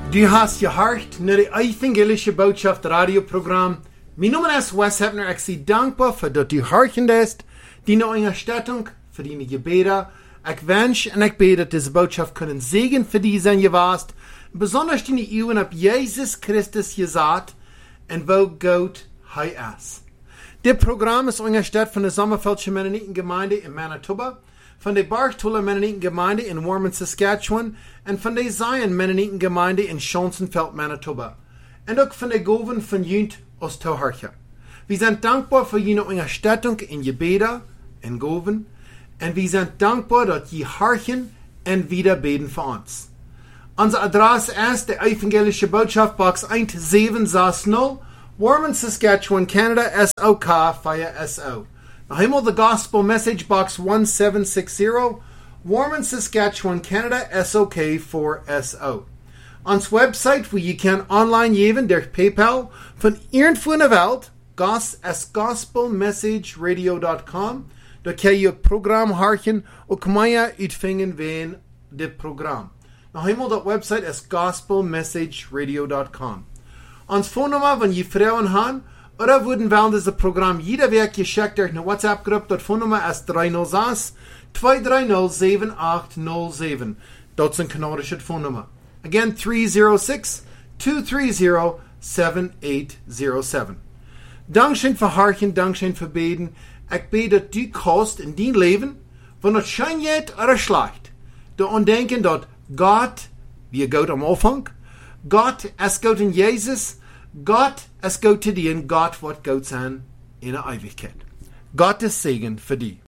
Du hast gehört naar de evangelische boodschap radioprogram. Mijn naam is Wes Hepner. Ik zie dankbaar voor dat u hartendest, die ondersteuning voor die gebeden. Ik wens en ik bid dat deze boodschap kunnen zegen voor die zijn geweest. Besonders die eeuwen op Jezus Christus gezet en wo God hij is. Dit programma is ondersteund van de Sommerfeldse Mennonitengemeinde in Manitoba, van de Bargtola Mennonitengemeinde in Warman, Saskatchewan en van de Zion Mennonitengemeinde in Schonsenfeld, Manitoba. En ook van de Goven van Junt Oost-Tauhartje. We zijn dankbaar voor jullie ondersteuning in gebeden en Goven. En we zijn dankbaar dat je harten en wieder beten voor ons. Onze adres is de Evangelische Boodschap, Box 1760, Warman, Saskatchewan, Canada, SOK 4SO. Nog eenmaal de Gospel Message Box 1760, Warman, Saskatchewan, Canada, SOK 4SO. Ons website, waar je kan online geven door PayPal van irgendwo in de wereld, gospelmessageradio.com. Daar kan je het programma harken, ook mij uitvingen van dit programma. Nog eenmaal dat website is gospelmessageradio.com. Ons phonenummer, wenn je vrouwen haben, oder würden während dieses Programm jeder Werk geschickt durch eine WhatsApp-Gruppe, das Phonenummer ist 306 230 7807. Das ist ein kanadisches Phonenummer. Again, 306 230 7807. Dankeschön für Harchen, Dankeschön für Beten. Ich bete, dass du kannst in dein Leben, wenn es schön geht oder schlecht, du andenken, dass Gott, wie Gott am Anfang, Gott, es Gott in Jesus, Gott, es Gott zu dir, und Gott wird Gott sein in der Ewigkeit. Gottes Segen für dich.